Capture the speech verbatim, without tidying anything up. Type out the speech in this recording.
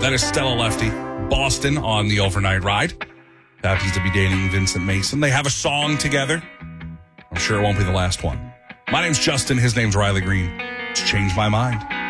That is Stella Lefty, Boston on the overnight ride. Happens to be dating Vincent Mason. They have a song together. I'm sure it won't be the last one. My name's Justin. His name's Riley Green. It's Changed My Mind.